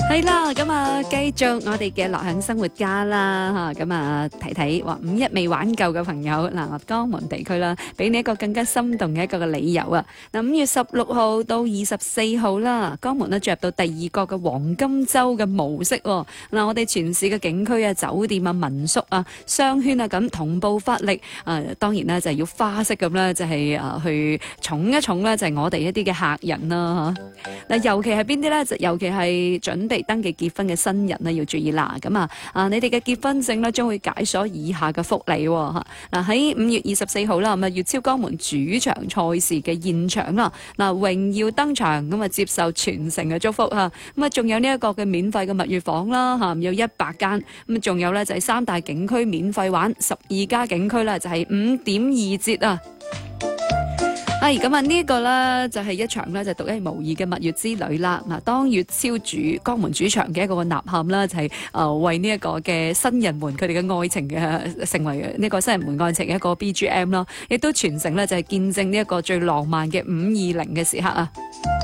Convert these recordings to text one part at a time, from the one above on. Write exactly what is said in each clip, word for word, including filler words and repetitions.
係啦，咁啊，繼續我哋嘅樂享生活家啦，吓咁啊，睇睇話五一未玩夠嘅朋友，嗱，江門地區啦，俾你一個更加心動嘅一個嘅理由啊！嗱，五月十六號到二十四號啦，江門呢進入到第二個嘅黃金周嘅模式。嗱，我哋全市嘅景區啊、酒店啊、民宿啊、商圈啊咁同步發力。啊，當然啦，就係要花式咁啦，就係啊去寵一寵咧，就係我哋一啲嘅客人啦，吓嗱，尤其係邊啲咧？就尤其係準備登記結婚嘅新人呢，要注意啦。咁啊，啊，你哋嘅結婚證呢，將會解鎖以下嘅福利吓。嗱，喺五月二十四號啦，咁啊，粵超江門主場賽事嘅現場啦，嗱，榮耀登場，咁啊，接受全城嘅祝福吓。咁啊，仲有呢一個嘅免費嘅蜜月房啦，吓，有一百間。咁仲有咧就係三大景區免費玩，十二家景區咧就係五點二折啊！係咁啊！呢個咧就係一場咧就獨一無二嘅蜜月之旅啦。嗱，當粵超主江門主場嘅一個吶喊啦，就係誒為呢一個嘅新人們佢哋嘅愛情嘅成為呢個新人們愛情嘅一個 B G M 啦，亦都全程咧就係見證呢一個最浪漫嘅五二零嘅時刻啊！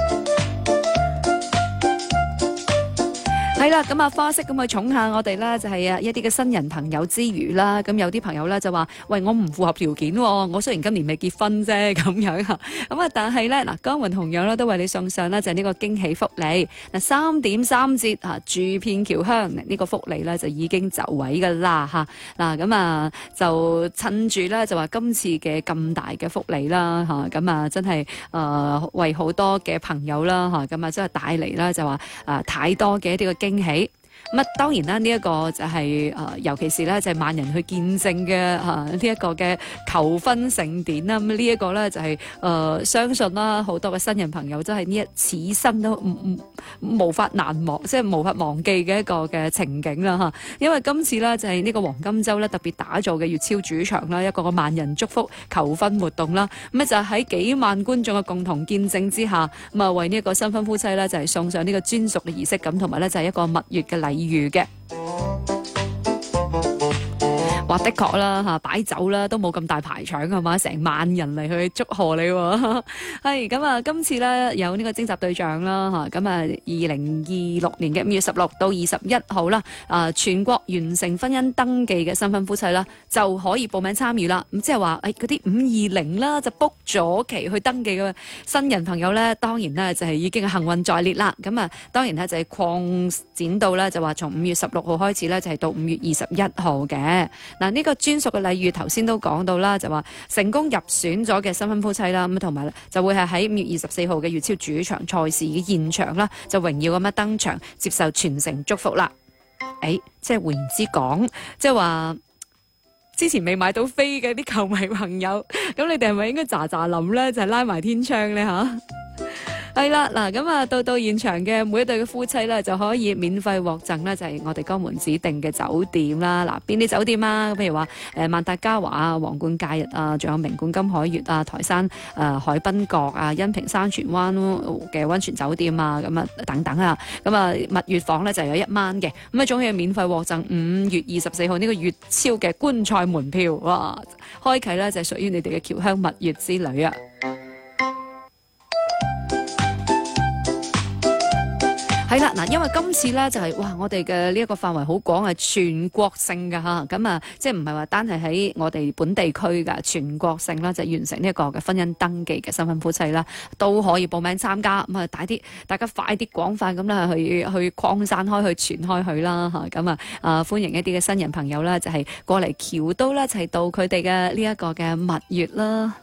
係啦，咁啊花式咁去寵下我哋啦，就係啊一啲嘅新人朋友之餘啦，咁有啲朋友咧就話：喂，我唔符合條件，我雖然今年未結婚啫，咁樣嚇。咁啊，但係咧嗱，江門同樣咧都為你送上啦，就係呢個驚喜福利。嗱，三點三折嚇，住遍僑鄉呢個福利咧就已經就位㗎啦嚇。嗱，咁啊就趁住咧就話今次嘅咁大嘅福利啦嚇，咁啊真係誒為好多嘅朋友啦嚇，咁啊真係帶嚟啦就話誒太多嘅一啲嘅驚喜。咁啊，當然啦，呢、這、一個就係、是、誒、呃，尤其是咧就係萬人去見證嘅嚇呢一個嘅求婚盛典啦。咁呢一個咧就係、是、誒、呃，相信啦好多嘅新人朋友真係呢一此生都唔唔無法難忘，即係無法忘記嘅一個嘅情景啦嚇。因為今次咧就係呢個黃金週咧特別打造嘅粵超主場啦，一個個萬人祝福求婚活動啦。咁咧就喺幾萬觀眾嘅共同見證之下，咁啊為呢一個新婚夫妻咧就係送上呢個專屬嘅儀式感，同埋咧就係一個蜜月嘅禮遇嘅。話的確啦嚇，擺酒啦都冇咁大排場係嘛，成萬人嚟去祝賀你喎。係咁啊，今次咧有呢個徵集對象啦嚇，咁啊二零二六年嘅五月十六到二十一號啦，啊全國完成婚姻登記嘅新婚夫妻啦，就可以報名參與啦。咁即係話誒嗰啲五二零啦，就 book 咗期去登記嘅新人朋友咧，當然咧就係已經幸運在列啦。咁啊，當然咧就係擴展到咧就話從五月十六號開始咧，就係到五月二十一號嘅。嗱，呢個專屬嘅禮遇頭先都講到啦，就話成功入選咗嘅新婚夫妻啦，咁同埋就會係喺五月二十四號嘅粵超主場賽事嘅現場啦，就榮耀咁樣登場接受全城祝福啦。誒，即係換言之講，即係話之前未買到飛嘅啲球迷朋友，咁你哋係咪應該喳喳臨咧，就係拉埋天窗咧吓？係啦，嗱咁啊，到到現場嘅每一對嘅夫妻咧，就可以免費獲贈咧，就係我哋江門指定嘅酒店啦。嗱，邊啲酒店啊？譬如話誒萬達嘉華啊、皇冠假日啊，仲有名冠金海悅啊、台山誒、呃、海濱閣啊、恩平山泉灣嘅溫泉酒店啊，咁啊等等啊。咁啊蜜月房咧就有一晚嘅，咁啊仲可以免費獲贈五月二十四號呢個粵超嘅觀賽門票。哇！開啟咧就係屬於你哋嘅僑鄉蜜月之旅啊！係啦，嗱，因為今次咧就係、是、哇，我哋嘅呢一個範圍好廣，係全國性㗎吓，咁啊，即係唔係話單係喺我哋本地區噶，全國性啦，就完成呢一個嘅婚姻登記嘅新婚夫妻啦，都可以報名參加，咁啊，大啲，大家快啲廣泛咁啦，去去擴散開去傳開去啦吓，咁啊，啊歡迎一啲嘅新人朋友啦，就係、是、過嚟僑都啦，就係、是、到佢哋嘅呢一個嘅蜜月啦。